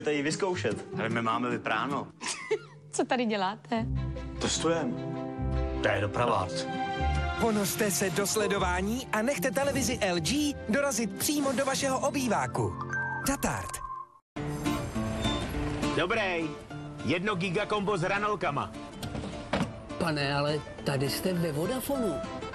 Tady vyzkoušet. Ale my máme vypráno. Co tady děláte? Testujeme. To je doprava. Ponořte se do sledování a nechte televizi LG dorazit přímo do vašeho obýváku. Tatart. Dobrý. 1 gigakombo s hranolkama. Pane, ale tady jste ve Vodafonu.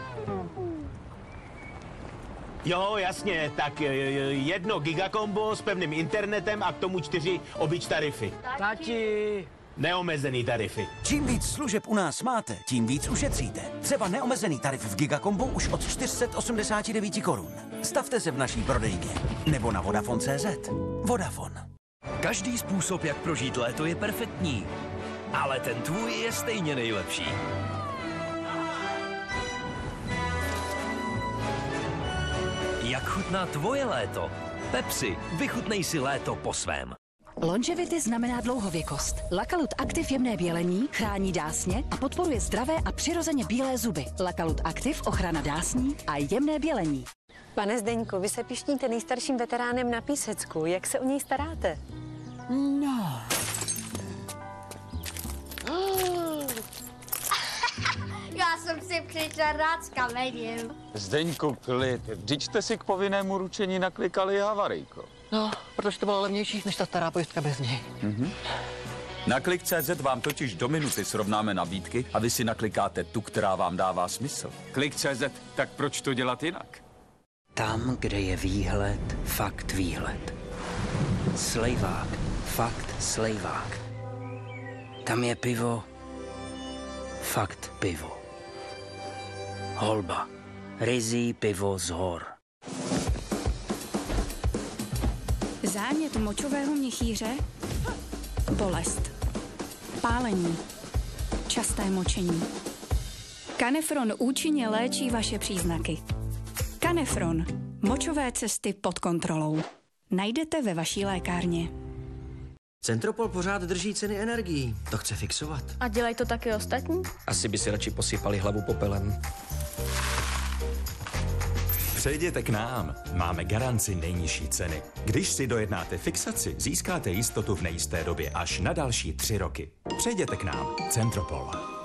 Jo, jasně, tak 1 gigakombo s pevným internetem a k tomu 4 obyč tarify. Tati! Neomezený tarify. Čím víc služeb u nás máte, tím víc ušetříte. Třeba neomezený tarif v Gigakombu už od 489 korun. Stavte se v naší prodejně nebo na Vodafone.cz. Vodafone. Každý způsob, jak prožít léto, je perfektní. Ale ten tvůj je stejně nejlepší. Jak chutná tvoje léto? Pepsi, vychutnej si léto po svém. Longevity znamená dlouhověkost. Lakalut Active jemné bělení chrání dásně a podporuje zdravé a přirozeně bílé zuby. Lakalut Active ochrana dásní a jemné bělení. Pane Zdeňku, vy se pišníte nejstarším veteránem na Písecku. Jak se o něj staráte? No. Já jsem si přišel rád s kamením. Zdeňku, klid. Vždyť jste si k povinnému ručení naklikali havarijko. No, protože to bylo levnější než ta stará pojistka bez něj. Na Klik.cz vám totiž do minuty srovnáme nabídky a vy si naklikáte tu, která vám dává smysl. Klik.cz, tak proč to dělat jinak? Tam, kde je výhled, fakt výhled. Slejvák, fakt slejvák. Tam je pivo, fakt pivo. Holba, ryzí pivo z hor. Zánět močového měchýře, bolest, pálení, časté močení. Kanefron účinně léčí vaše příznaky. Kanefron, močové cesty pod kontrolou. Najdete ve vaší lékárně. Centropol pořád drží ceny energií. To chce fixovat. A dělají to taky ostatní? Asi by si radši posypali hlavu popelem. Přejděte k nám. Máme garanci nejnižší ceny. Když si dojednáte fixaci, získáte jistotu v nejisté době až na další 3 roky. Přejděte k nám. Centropol.